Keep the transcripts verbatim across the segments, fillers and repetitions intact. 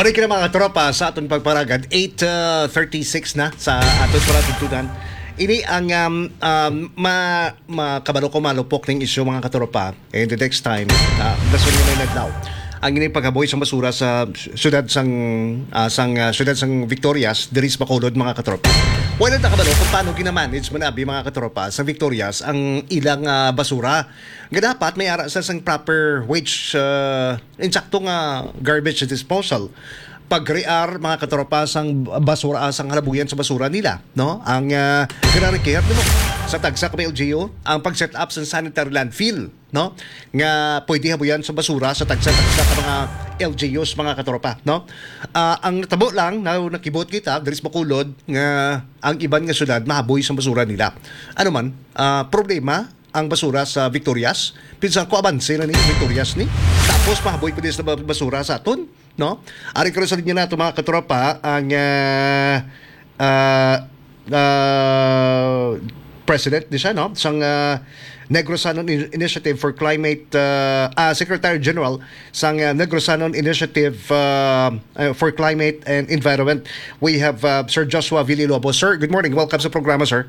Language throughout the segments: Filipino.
Balik na mga tropa sa aton pagparagad. eight thirty-six na sa aton paratuntunan. Ini ang um, um, ma, makabalo ko malupok ng isyu mga katropa. And the next time, uh, dasun nyo na naglaw. Ang ini paghaboy sa basura sa syudad sang uh, sang uh, syudad sang Victorias, diris Bacolod mga katropa. Wala na kabalo kung paano ginamanage manabi mga katropa sa Victorias ang ilang uh, basura. Nga dapat may ara sa sang proper wage uh, insakto nga garbage disposal. Pag-rear mga katropa sang basura sang halabuyan sa basura nila, no? Ang uh, ginarikir mo sa tagsa ka L G U ang pag-set up sa sanitary landfill, no? Nga pwede habuyan sa basura sa tagsa-tagsa ka mga L G Us mga katropa, no? Uh, ang natabo lang na nakibot kita diris Bacolod nga ang iban nga syudad mahaboy sa basura nila. Ano man, uh, problema ang basura sa Victorias. Pinsan ko abanse na ni Victorias ni. Tapos mahaboy pa din sa basura sa aton, no? Ari ko sa linya na ito mga katropa ang uh, uh, uh, president di siya, no? Sang uh, Negros Anon Initiative for Climate uh, uh, Secretary General sang uh, Negros Anon Initiative uh, uh, for Climate and Environment. We have uh, Sir Joshua Villalobos. Sir, good morning. Welcome sa programa, sir.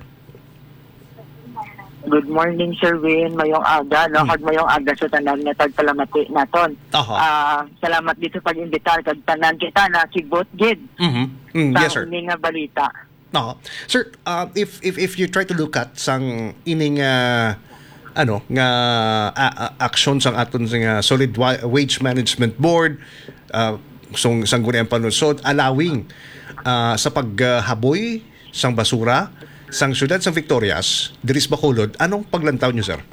Good morning, Sir Win. Mayong aga, no? Kag mayong aga sa tanan nga tagpalamati naton. Aha. Ah, salamat dito pag-imbitar kag tanan kita na sigbot gid. Mhm. Mm, Sa yes, sir. ining nga balita. No. Sir, uh, if if if you try to look at sang ining uh, ano nga uh, uh, action sang aton sang uh, Solid Wa- Wage Management Board uh, song sang guniang panusod allowing uh, sa paghaboy sang basura sang syudad sang Victorias, diris Bacolod, anong paglantaw niyo, sir?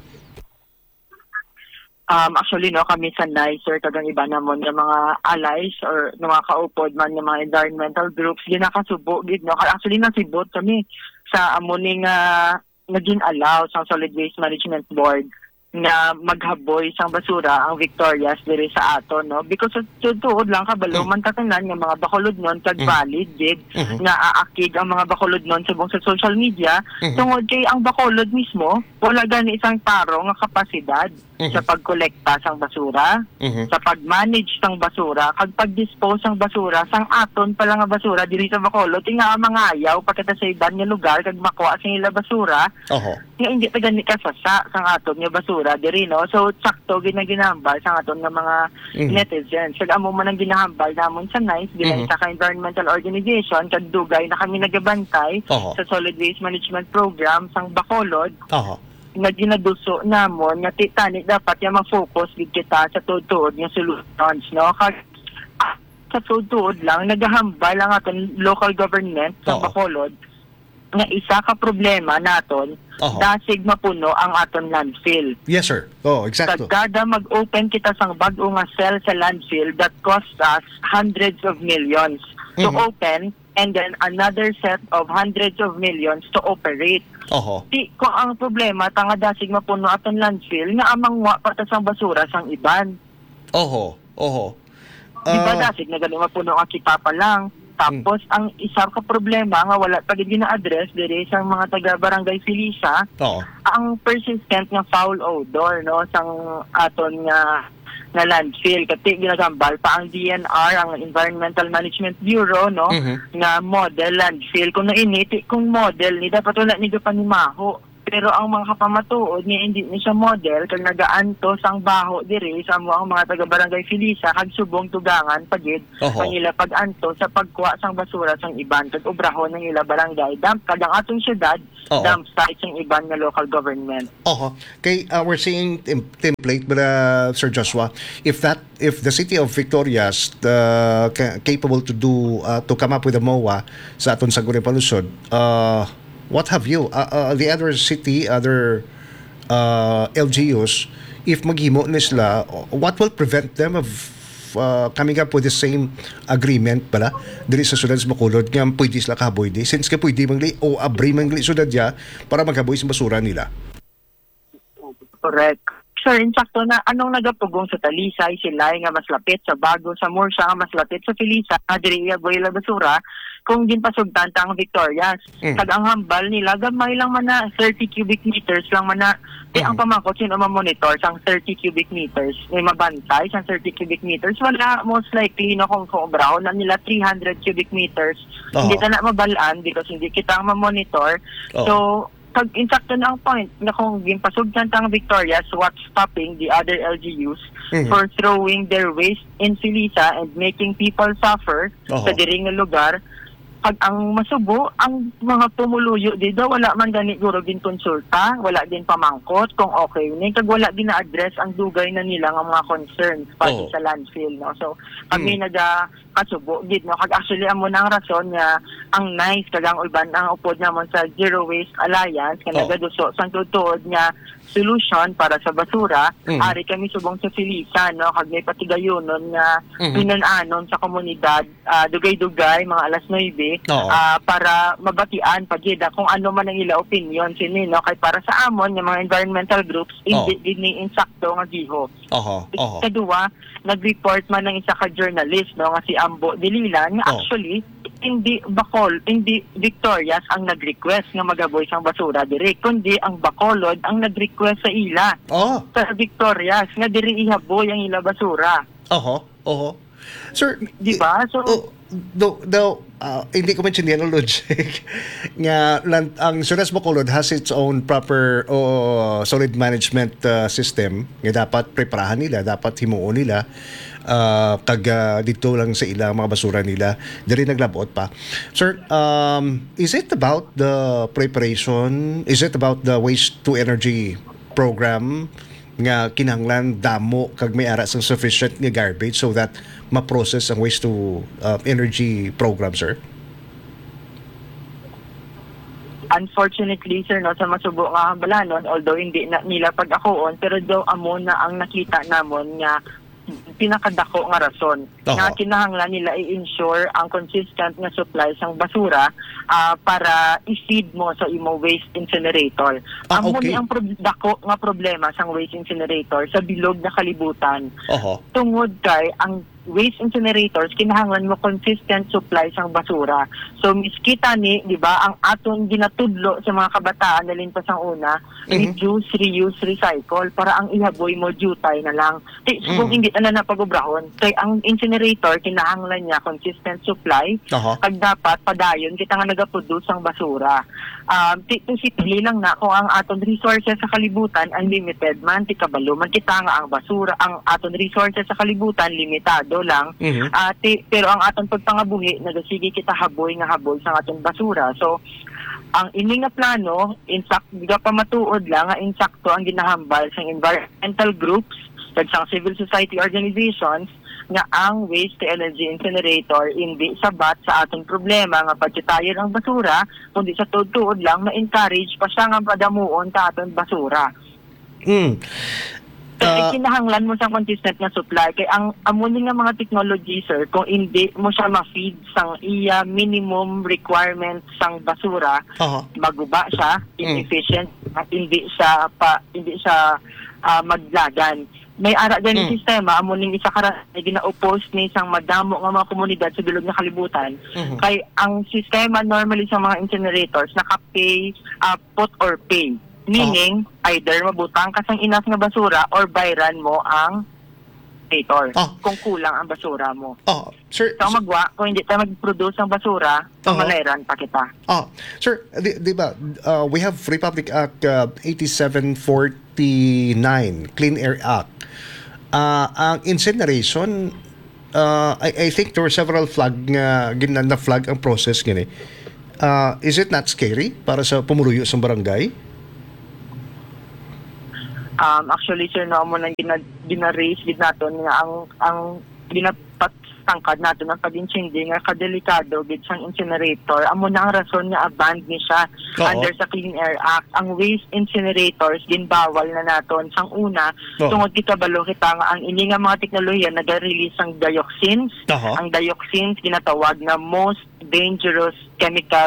Um, actually, no, kami sa N I C E, sir, kagang iba namon ng mga allies or ng mga kaupod man ng mga environmental groups, ginakasubo, gid, no? Actually, nasibot kami sa amuning uh, naging allow sa Solid Waste Management Board na maghaboy sang basura ang Victorias diri sa aton, no? Because tuod lang kabalo man tatanan nga mga Bacolod non kag valid gid Mhm. nga aakig ang mga Bacolod non subong sa social media Mhm. tungod kay ang Bacolod mismo wala gani isang taro nga kapasidad Mhm. sa pagkolekta sang basura, Mhm. sa pag-manage sang basura, kag pag-dispose sang basura sang aton pala nga basura diri sa Bacolod tinga ang mga ayaw pagkata sa iban nga lugar kag makuha sa ila basura Oho. nga hindi pa gani kasasa sang aton nga basura diri, no? So sakto ginaginahambal sang aton nga mga Mhm. netizens. Kag amo man ang ginahambal namon sa N I C E bilang Mhm. sa ka-environmental organization kag dugay na kami nagabantay Oho. sa Solid Waste Management Program sang Bacolod Oho. nga ginaduso namon nga titani dapat yung mag-focus gid kita sa tuod-tuod nga solutions, no? Kag ah, sa tuod-tuod lang nagahambal ang aton local government sa Oo. Bacolod nga isa ka problema naton Oo. dasig mapuno ang aton landfill. Yes, sir. Oh, exacto. Kag kada mag-open kita sang bag-o nga cell sa landfill that costs us hundreds of millions to Mhm. open and then another set of hundreds of millions to operate. Oho. Di ko ang problema tanga dasig mapuno aton landfill nga amang wa pa ta sang basura sang iban. Oho. Oho. Di ba Ah, dasig na gani mapuno ang kita pa lang. Tapos ang isa ka problema nga wala pa gid gina-address diri sang mga taga Barangay Felisa oo. ang persistent nga foul odor, no, sang aton nga nga landfill kati ginagambal pa ang D N R ang Environmental Management Bureau, no, Mhm. nga model landfill kung nainiti kung model ni dapat wala ni panimaho pero ang mga kapamatuod nga hindi ni siya model kag nagaanto sang baho diri sa amo ang mga taga Barangay Felisa kag subong tugangan pagid Oho. ang ila pag-anto sa pagkuha sang basura sang iban kag obrahon ng ila barangay dump kag ang atong syudad Oo. dump site sang iban nga local government. Oho. Kay uh, we're seeing tem- template but uh, Sir Joshua, if that if the city of Victorias uh, ca- capable to do uh, to come up with a M O A sa aton Sangguniang Palusod, uh, what have you uh, uh, the other city, other uh, L G Us, if maghimo na sila, what will prevent them of uh, coming up with the same agreement pala diri sa syudad sa Bacolod nga pwede sila kahaboy di since ka pwede mangli o abri mangli syudad ya para maghaboy sa basura nila. Correct. Sir, insakto na anong nagapugong sa Talisay, Silay nga mas lapit sa Bago, sa Morsha nga mas lapit sa Pilisa, nga diri boy la basura, kung din pasugtan ta ang Victorias. Mm. Kag ang hambal nila gamay lang man na thirty cubic meters lang man na. Eh, ang pamangkot sino ma-monitor sang thirty cubic meters, may mabantay sang thirty cubic meters, wala most likely no kung sobrahon na nila three hundred cubic meters. Oo. Hindi ta na mabalaan because hindi kita ma-monitor. Oo. So pag insakto na ang point na kung gimpasugtan tang Victorias, what's stopping the other L G Us Mhm. for throwing their waste in Silisa and making people suffer Oho. sa diri nga lugar? Pag ang masubo, ang mga pumuluyo dito, wala man gani guro din konsulta, wala din pamangkot kung okay ni, kag wala din na-address ang dugay na nila nga mga concerns pati Oo. sa landfill, no? So kami Mm. naga kasubo gid, no? Kag actually amo nang rason nga ang nice kag ang ulban ang upod namon sa Zero Waste Alliance nga Oo. nagaduso sang tutuod nga solution para sa basura. Mm. Ari kami subong sa Silisa, no? Kag may patigayonon nga Mhm. pinanon sa komunidad, ah, dugay-dugay mga alas nine Oo. ah, para mabatian pagida kung ano man ang ila opinion sini, no? Kay para sa amon nga mga environmental groups hindi Oo. din ni insakto nga giho. Oho, oho. Kadua, nag-report man ng isa ka journalist, no, nga si Ambo Dililan nga Oh. actually hindi Bacol, hindi Victorias ang nag-request nga magaboy sang basura diri, kundi ang Bacolod ang nag-request sa ila Oh, sa Victorias nga diri ihaboy ang ila basura. oho, oho. Sir, Di ba? So, oh, do, do, ah, hindi ko maintindihan ang logic nga lan, ang Sunas Bacolod has its own proper o solid management ah, system nga dapat preparahan nila, dapat himuon nila ah, kag ah, dito lang sa ilang mga basura nila diri naglabot pa. Sir, um, is it about the preparation? Is it about the waste to energy program nga kinahanglan damo kag may ara sang sufficient nga garbage so that ma-process ang waste to uh, energy program, sir? unfortunately, sir, no, sa masubo nga balanon, although hindi na nila pag-akoon, pero daw amo na ang nakita namon nga pinakadako nga rason Oho. nga kinahanglan nila i-ensure ang consistent nga supply sang basura ah, para i-feed mo sa imo waste incinerator. Ah, Amo okay. ni ang pro- dako nga problema sang waste incinerator sa bilog na kalibutan. Oho. Tungod kay ang waste incinerators kinahanglan mo consistent supply sang basura. So miskita ni, di ba, ang aton ginatudlo sa mga kabataan na lintas ang una, Mhm. reduce, reuse, recycle para ang ihaboy mo jutay na lang. Di, so, kung Mhm. hindi na napagobrahon, kay ang incinerator kinahanglan niya consistent supply. Oho. Pag dapat padayon kita nga nagaproduce ang basura. Um, ti- to simple lang na kung ang aton resources sa kalibutan ay limited man, ti kabalo man kita nga ang basura, ang aton resources sa kalibutan limitado lang. Mhm. Ah, ti- pero ang aton pagpangabuhi nagasige kita haboy nga haboy sa aton basura. So ang ini nga plano, insak diga pa matuod lang nga insakto ang ginahambal sa environmental groups kag sa civil society organizations nga ang waste to energy incinerator hindi sabat sa atong problema nga pagkitayon ang basura, kundi sa tuod-tuod lang ma-encourage pa siya nga padamuon ta aton basura. Mm. Kasi Ah, kinahanglan mo sa consistent na supply. Kay ang amunin nga mga technology, sir, kung hindi mo siya ma-feed sang iya minimum requirement sang basura, Oho. maguba siya, inefficient, at hindi siya pa hindi siya ah, maglagan. May ara ganing Mm. sistema amuning isa kara gina-oppose ni isang madamo nga mga komunidad sa bilog na kalibutan. Mhm. Kay ang sistema normally sa mga incinerators naka-pay, ah, put or pay. Meaning, either mabutang ka sang enough nga basura or bayran mo ang incinerator Ah. kung kulang ang basura mo. Oh, sir. So, ang magwa, kung hindi tayo mag-produce ng basura, Oo. malayran pa kita. Ah, sir, di, di ba, uh, we have Republic Act uh, eighty-seven forty-nine, Clean Air Act. Uh, ang incineration, uh, I, I think there were several flag nga, gina na flag ang process gini. Uh, is it not scary para sa pumuluyo sa barangay? Um, actually, sir, no, mo nang gina, gina-raise gid naton nga ang ang ginapatangkad naton ang pag-insindi nga kadelikado gid sang incinerator. Amo na ang rason nga aband ni siya Oo. under sa Clean Air Act. Ang waste incinerators ginbawal na naton sang una Oo. tungod kita balo kita nga ang ini nga mga teknolohiya naga-release ang dioxins. Oho. Ang dioxins ginatawag na most dangerous chemical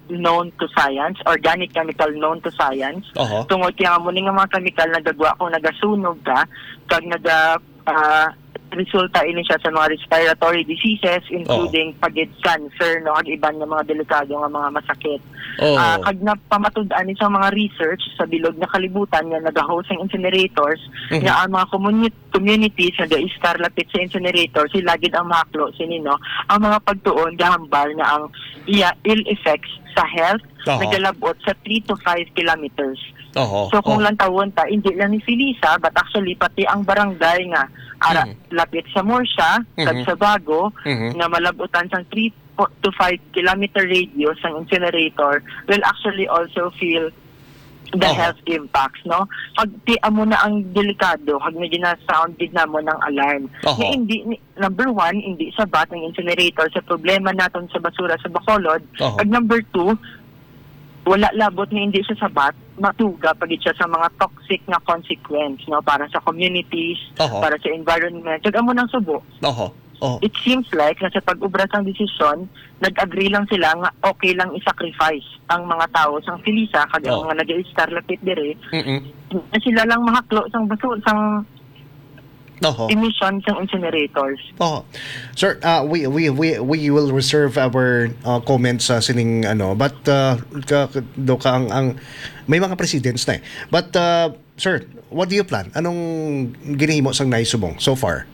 known to science, organic chemical known to science. Oho. Tungod kaya nga muna nga mga chemical nagagwa kung nagasunog ka, kag naga ah, resulta ini siya sa mga respiratory diseases including pagid cancer no ag iban nga mga delikado nga mga masakit. Oh. Ah, kag napamatud-an ni sa mga research sa bilog na kalibutan nga nagahost ang incinerators Mhm. nga ang mga communi- communities nga ga-istar lapit sa incinerator sila gid ang maklo sinino ang mga pagtuon gahambal nga ang iya ill effects sa health Oho. nagalabot sa three to five kilometers. Oho. So kung Oh. lang tawon ta, hindi lang ni Felisa, but actually pati ang barangay nga ara Mhm. lapit sa Morsha, kag Mhm. sa Bago, Mhm. nga malabutan sang three to five kilometer radius ang incinerator will actually also feel the Oho. health impacts, no? Pag ti amo na ang delikado, hag na gina-sound din na mo ng alarm. Oho. Nga hindi, ni- number one, hindi sabat ang incinerator sa problema naton sa basura sa Bacolod. Oho. At number two, wala labot nga hindi siya sabat, matuga pagit siya sa mga toxic na consequence, no? Para sa communities, Oho. para sa environment. Kag amo ng subo. Oho. Oho. It seems like na sa pag-ubra sang desisyon, nag-agree lang sila nga okay lang i-sacrifice ang mga tao sang Felisa kag Oh. ang mga nag-i-star lapit dire Mm-mm. na sila lang mahaklo sang baso sang Oho. emission sang incinerators. Oh, sir, uh, we we we we will reserve our uh, comments sa sining ano, but uh, ka, ka- do ka ang, ang may mga presidents na eh. But uh, sir, what do you plan? Anong ginahimo sang naisubong so far?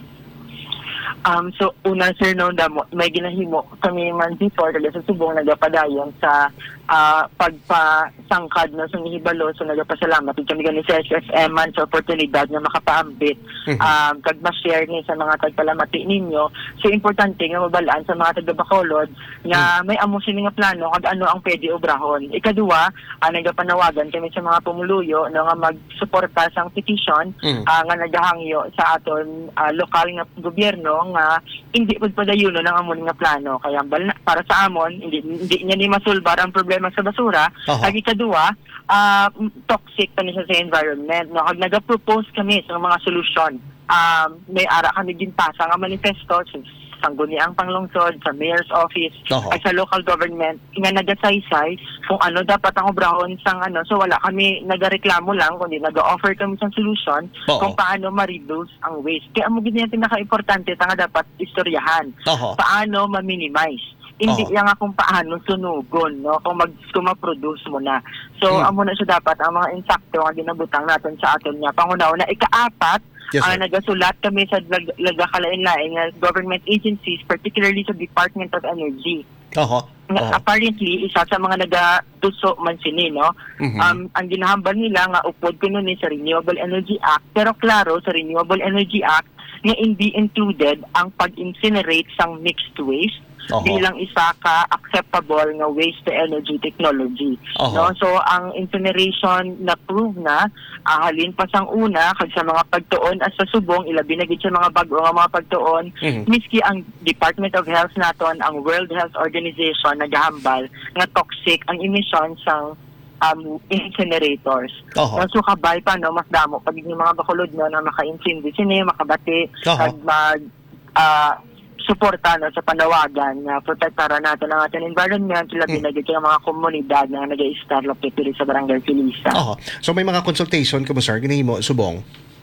Um, so, una, sir, no, damo, may ginahimo kami man before, kaya sa subong nagapadayon sa uh, pagpasangkad no, sa Nihibalo. So, nagapasalamat. Kami gani sa S S M man sa oportunidad na makapaambit. Mhm. Um, kag ma-share ni sa mga tagpalamati ninyo. So, importante nga mabalaan sa mga taga-Bacolod nga may amo sila nga plano kag ano ang pwede obrahon. Ikaduwa, uh, nagapanawagan kami sa mga pumuluyo no, nga magsuporta sang petition Mhm. ah, nga nagahangyo sa aton ah, lokal nga gobyerno nga hindi pagpadayuno ng amon nga plano kaya bal na- para sa amon hindi, hindi niya ni masulbar ang problema sa basura. Aha. Ag ikaduwa, ah, m- toxic pa niya sa environment no ag naga-propose kami sa mga solusyon. Um, may ara kami din pasa nga manifesto sa sangguni ang panglungsod sa mayor's office Aha. ay sa local government nga nagasaysay kung ano dapat ang obrahon sang ano. So wala kami nagareklamo lang kundi naga-offer kami sang solution Oo. kung paano ma-reduce ang waste. Kaya mo gid pinaka-importante ta nga dapat istoryahan. Oho. Paano ma-minimize. Hindi Oo. yan nga kung paano sunugon, no? Kung mag kung ma-produce mo na. So Hmm. amo na siya dapat ang mga insakto nga ginabutang natin sa aton nga pangunaw na ikaapat. Yes, Ah, sir. nagasulat kami sa lag- lagakalain-lain nga government agencies, particularly sa Department of Energy. Oho. Nga, Oho. apparently, isa sa mga nagatuso man sini, no? Mhm. Um, ang ginahambal nila nga upod ko nun ni sa Renewable Energy Act, pero klaro sa Renewable Energy Act nga hindi included ang pag-incinerate sang mixed waste Oho. bilang isa ka acceptable nga waste to energy technology. Oho. No? So ang incineration na prove na ah, halin pa sang una kag sa mga pagtuon as sa subong ilabi na gid sa mga bag-o nga mga pagtuon Mhm. miski ang Department of Health naton ang World Health Organization nagahambal nga toxic ang emission sang um, incinerators. Oho. No, so kabay pa no mas damo pag yung mga Bacolod no na maka-incindi sini makabati Oho. kag mag ah, suporta no, sa panawagan na protektaran natin ang ating environment, labi na gid ang mga komunidad na nag-i-star lapit diri sa Barangay Filisa. Oho. So may mga consultation ka mo sir ginahimo subong.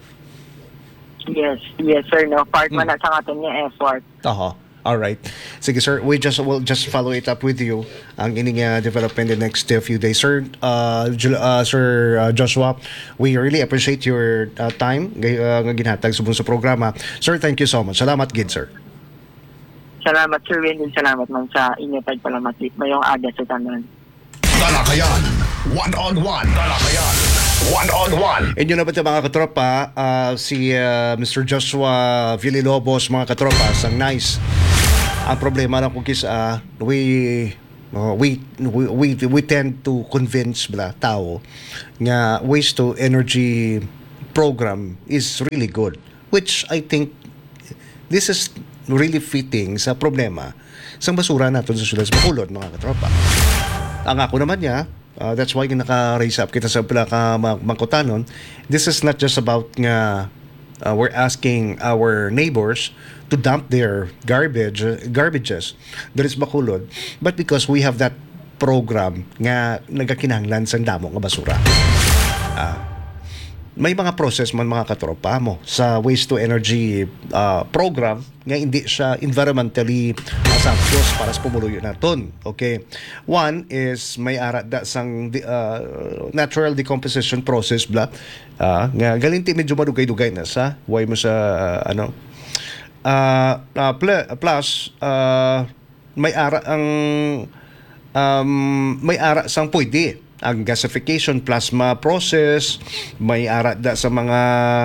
Yes, yes sir, no. Part man Hmm. na sa ating nga effort. Oho. All right. Sige sir, we just will just follow it up with you ang ining uh, development in the next uh, few days. Sir, uh, Jul- uh, Sir uh, Joshua, we really appreciate your uh, time gay- uh, nga ginhatag subong sa programa. Sir, thank you so much. Salamat gid sir. Salamat sir Wendell, salamat man sa inyo pagpalamati. Mayong aga sa tanan. Talakayan. One-on-one. Talakayan. One-on-one. Inyo na ba ito mga katropa, uh, si uh, Mister Joshua Villalobos, mga katropa, sang nice. Ang problema lang kung kis, uh, we, uh, we, we, we, we tend to convince bala, tao nga waste to energy program is really good. Which I think this is really fitting sa problema sa basura natin sa Sulas Bacolod, mga katropa. Ang ako naman niya, uh, that's why naka-raise up kita sa pila ka ma- mangkutanon. This is not just about nga uh, we're asking our neighbors to dump their garbage uh, garbages that is Bacolod, but because we have that program nga nagakinahanglan sa damo nga basura. Ah, may mga process man mga katropa mo sa waste to energy uh, program nga hindi siya environmentally asaptos para sa pumuluyo naton. Okay. One is may ara da sang uh, natural decomposition process bla uh, nga galinti medyo madugay-dugay na sa way mo sa uh, ano uh, uh, plus uh, may ara ang um, may ara sang pwede ang gasification plasma process, may ara da sa mga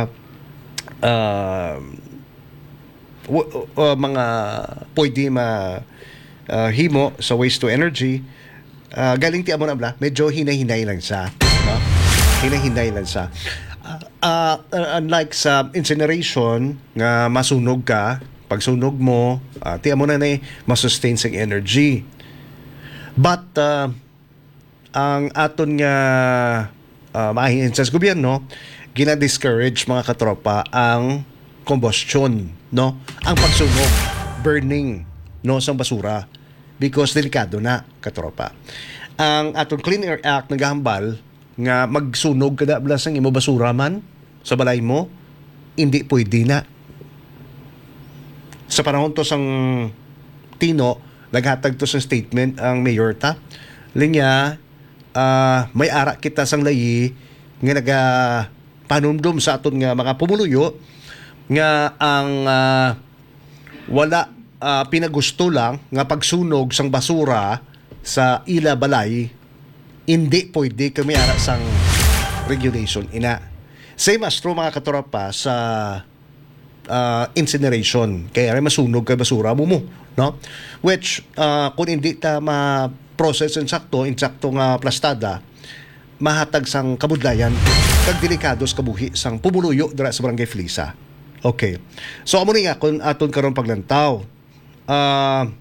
uh, w- uh, mga pwede ma uh, himo sa waste to energy. Uh, galing ti amo na bla, medyo hinay-hinay lang siya, no? Hinay-hinay lang siya. Uh, uh, unlike sa incineration nga masunog ka, pag sunog mo, uh, ti amo na na ma-sustain sa energy. But uh, ang aton nga uh, maahin sa gobyerno gina-discourage mga katropa ang combustion, no, ang pagsunog, burning, no, sa basura because delikado na katropa. Ang aton Clean Air Act nagahambal nga magsunog kada blas ang imo basura man sa balay mo, hindi pwede na. Sa panahon to sang Tino naghatag to sa statement ang mayor ta linya. Uh, may ara kita sang layi nga naga panumdum sa aton nga mga pumuluyo nga ang uh, wala uh, pinagusto lang nga pagsunog sang basura sa ila balay, hindi pwede kami ara sang regulation ina. Same as true mga katropa sa uh, incineration, kaya rin masunog kay basura mo mo, no? Which uh, kung hindi ta ma process insakto, insakto nga plastada, mahatag sang kabudlayan kag delikados kabuhi sang pumuluyo dira sa Barangay Flisa. Okay. So amo ni nga kun aton karon paglantaw. Uh,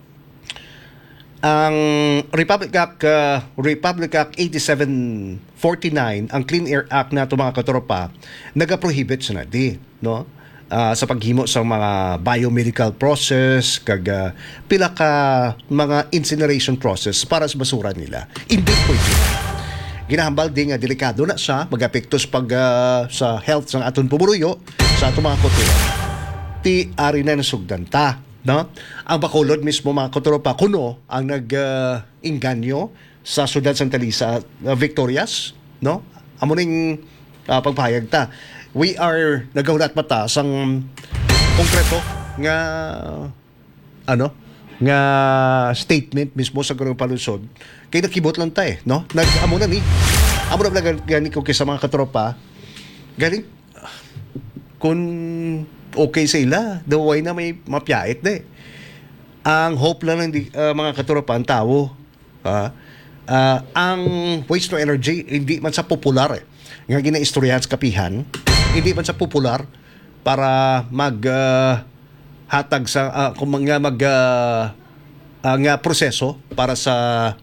ang Republic Act uh, Republic Act eighty-seven forty-nine, ang Clean Air Act nato mga katropa, naga-prohibit sa nadi, no? Uh, sa paghimo sa mga biomedical process kag uh, pila ka mga incineration process para sa basura nila. Hindi pwede. Ginahambal din nga delikado na siya, mag-apektos pag uh, sa health sa aton pumuluyo, sa aton mga kultura. Ti ari na nasugdan ta, no? Ang Bacolod mismo mga katropa kuno ang nag-inganyo uh, sa Ciudad Santa Lisa, uh, Victorias, no? Amo ning uh, pagpahayag ta. We are nagahulat mata sang konkreto nga ano nga statement mismo sa Ganoong Palusod kay nakibot lang ta eh, no? Nag-amo na ni amo na gani ko kay sa mga katropa galing kung okay sa ila daway na may mapyait de. Ang hope lang ng uh, mga katropa ang tao, uh, uh, ang waste to energy hindi man sa popular eh, nga ginaistoryahan sa kapihan, hindi man sa popular para mag uh, hatag sa uh, kung mga mag uh, uh, nga proseso para sa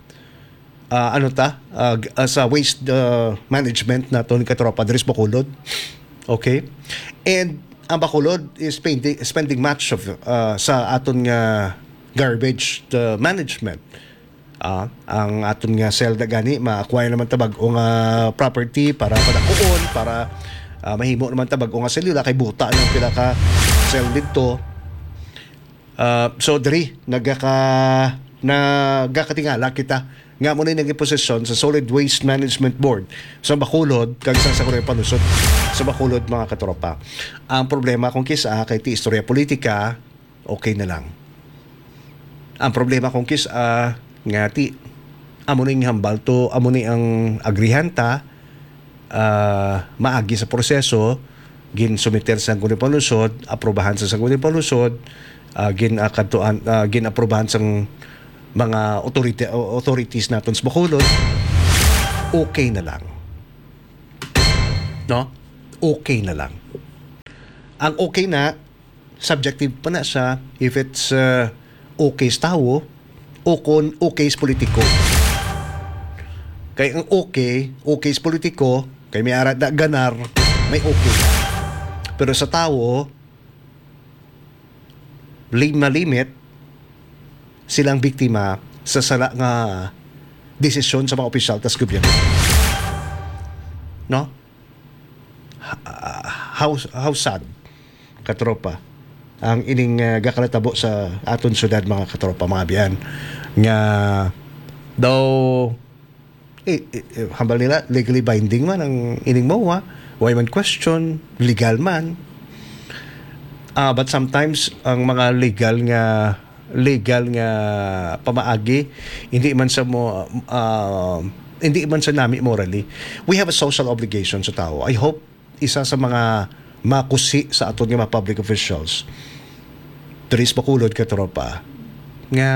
uh, ano ta uh, uh, sa waste uh, management nato ni katropa diri sa Bacolod. Okay? And ang Bacolod is spending, spending much of uh, sa aton nga garbage uh, management. Uh, ang aton nga selda gani ma-acquire naman tabag o nga property para padakuon para Uh, mahimo naman tabag o nga selula kay buta ng pila ka sel dito. Uh, so diri nagaka nagakatingala kita nga mo na naging posisyon sa Solid Waste Management Board sa Bacolod kag sa Sakuray Palusod sa Bacolod mga katropa. Ang problema kung kisa kay ti istorya politika, okay na lang. Ang problema kung kisa nga ti amo ning hambal to amo ni ang agrihanta uh, maagi sa proseso gin sumiter sa Sangguniang Palusod, aprobahan sa Sangguniang Palusod, uh, gin akadtuan uh, gin aprobahan sang mga authority, authorities natin sa Bacolod, okay na lang. No? Okay na lang. Ang okay na, subjective pa na siya if it's uh, okay sa tao o kung okay sa politiko. Kaya ang okay, okay sa politiko, kaya may arat na ganar, may okay na. Pero sa tao, lim na limit, silang biktima sa sala nga desisyon sa mga opisyal tas gobyerno. No? How, how sad, katropa, ang ining uh, gakalatabo sa aton syudad, mga katropa, mga biyan, nga daw eh, eh, hambal nila legally binding man ang ining mo, ha? Why man question, legal man. Ah, but sometimes ang mga legal nga legal nga pamaagi hindi man sa mo uh, hindi man sa nami morally. We have a social obligation sa tao. I hope isa sa mga makusi sa aton nga mga public officials, Teres Bacolod, katropa, nga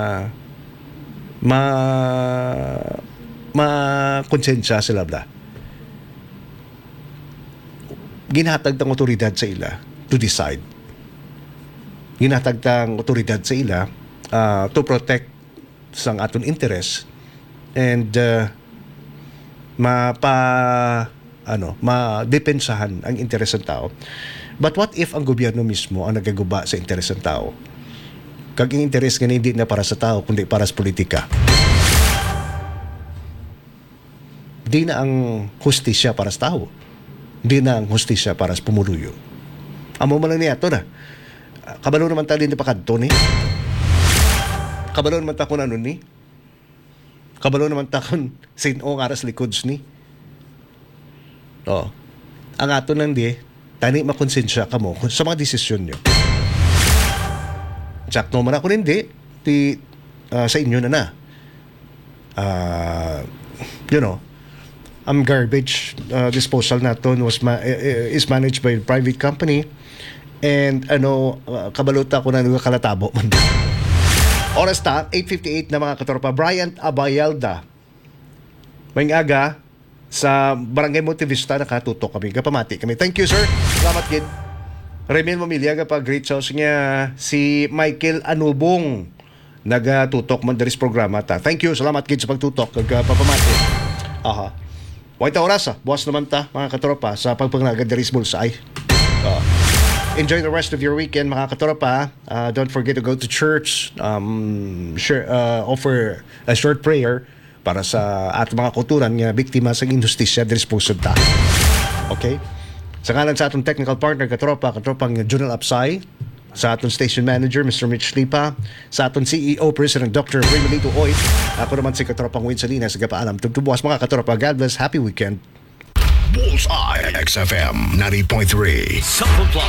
ma ma konsensya sila da. Ginhatag tang otoridad sa ila to decide. Ginhatag tang otoridad sa ila uh, to protect sang aton interest and uh, mapa ano, madepensahan ang interes ng tao. But what if ang gobyerno mismo ang nagaguba sa interes ng tao? Kag ang interes nga hindi na para sa tao kundi para sa politika. Di na ang hustisya para sa tao. Di na ang hustisya para sa pumuluyo. Amo man lang niya ito na. Kabalo naman tayo din na pakadto ni. Kabalo naman tayo kung ano ni. Kabalo naman tayo kung sinong aras likods ni. Oh. Ang ato nang di, tani makonsensya ka mo sa mga desisyon nyo. Sakto man ako hindi, ti, uh, sa inyo na na. Uh, you know, ang garbage uh, disposal naton was ma- is managed by a private company and ano, uh, kabaluta ko na nagkalatabo man. Oras ta, eight fifty-eight na mga katropa. Bryant Abayalda. May aga, sa Barangay Montevista, nakatutok kami. Kapamati kami. Thank you, sir. Salamat, Gid. Remil Mamilya, kapag great sauce niya. Si Michael Anubong, nagatutok man daris programa ta. Thank you. Salamat, Gid, sa pagtutok. Kapamati. Aha. Huwag ta oras, ha. Buwas naman ta, mga katropa, sa pagpanglaga daris bulsay. Uh, enjoy the rest of your weekend, mga katropa. Uh, don't forget to go to church. Um, share, uh, offer a short prayer para sa at mga kulturan nga biktima sa injustisya diri sa pusod ta. Okay? Sa ngalan sa atong technical partner, katropa, katropang Junel Apsay, sa atong station manager, Mister Mitch Lipa, sa atong C E O, President Doctor Remelito Oy, ako naman si katropang Win Salinas, nagpaalam. Tugtubuas mga katropa, God bless, happy weekend. Bullseye X F M ninety point three.